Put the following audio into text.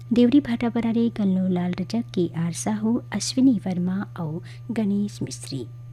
देवरी भाटा बरारे गन्नू लाल रजक के आर साहू अश्विनी वर्मा और गणेश मिश्री।